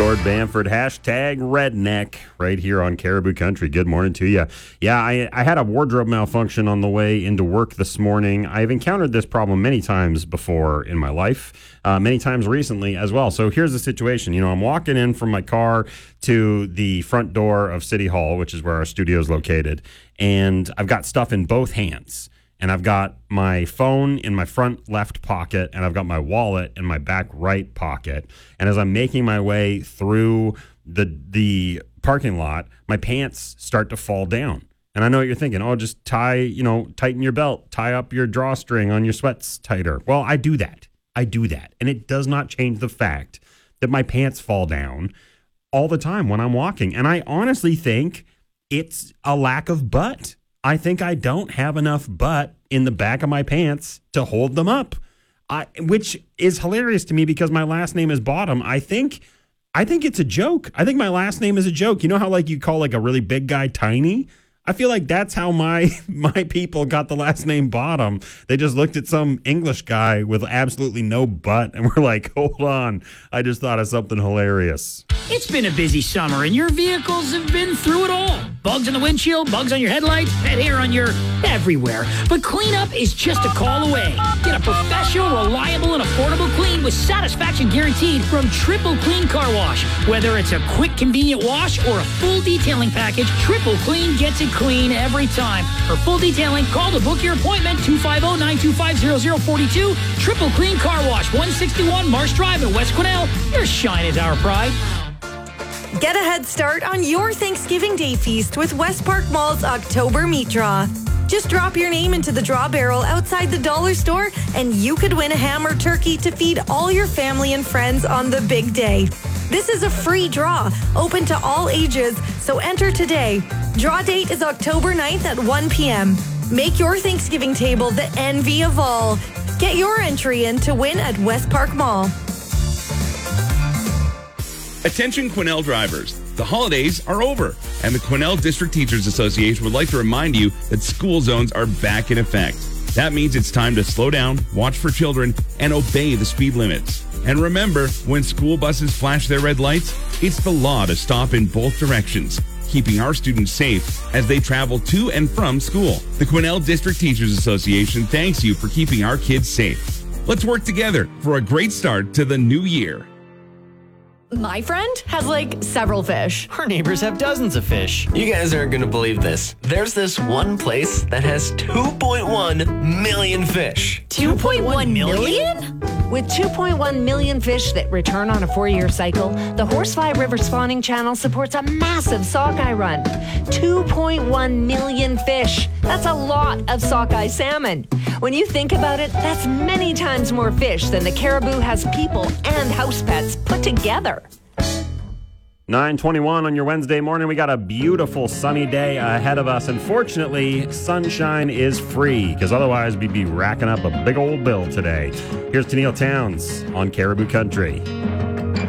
Gord Bamford, hashtag redneck, right here on Caribou Country. Good morning to you. Yeah, I had a wardrobe malfunction on the way into work this morning. I've encountered this problem many times before in my life, many times recently as well. So here's the situation. I'm walking in from my car to the front door of City Hall, which is where our studio is located, and I've got stuff in both hands. And I've got my phone in my front left pocket, and I've got my wallet in my back right pocket. And as I'm making my way through the parking lot, my pants start to fall down. And I know what you're thinking. Oh, just tighten your belt, tie up your drawstring on your sweats tighter. Well, I do that. And it does not change the fact that my pants fall down all the time when I'm walking. And I honestly think it's a lack of butt. I think I don't have enough butt in the back of my pants to hold them up, which is hilarious to me because my last name is Bottom. I think it's a joke. I think my last name is a joke. You know how you call a really big guy Tiny? I feel like that's how my people got the last name Bottom. They just looked at some English guy with absolutely no butt and were like, hold on, I just thought of something hilarious. It's been a busy summer and your vehicles have been through it all. Bugs on the windshield, bugs on your headlights, pet hair on your everywhere. But cleanup is just a call away. Get a professional, reliable, and affordable clean with satisfaction guaranteed from Triple Clean Car Wash. Whether it's a quick, convenient wash or a full detailing package, Triple Clean gets it clean every time. For full detailing, call to book your appointment, 250-925-0042. Triple Clean Car Wash, 161 Marsh Drive in West Quesnel. Your shine is our pride. Get a head start on your Thanksgiving Day feast with West Park Mall's October Meat Draw. Just drop your name into the draw barrel outside the dollar store and you could win a ham or turkey to feed all your family and friends on the big day. This is a free draw, open to all ages, so enter today. Draw date is October 9th at 1 p.m. Make your Thanksgiving table the envy of all. Get your entry in to win at West Park Mall. Attention Quesnel drivers, the holidays are over, and the Quesnel District Teachers Association would like to remind you that school zones are back in effect. That means it's time to slow down, watch for children, and obey the speed limits. And remember, when school buses flash their red lights, it's the law to stop in both directions, keeping our students safe as they travel to and from school. The Quesnel District Teachers Association thanks you for keeping our kids safe. Let's work together for a great start to the new year. My friend has several fish. Our neighbors have dozens of fish. You guys aren't going to believe this. There's this one place that has 2.1 million fish. 2.1 million? With 2.1 million fish that return on a 4-year cycle, the Horsefly River Spawning Channel supports a massive sockeye run. 2.1 million fish. That's a lot of sockeye salmon. When you think about it, that's many times more fish than the Caribou has people and house pets put together. 9:21 on your Wednesday morning. We got a beautiful sunny day ahead of us. Unfortunately, sunshine is free because otherwise we'd be racking up a big old bill today. Here's Tennille Townes on Caribou Country.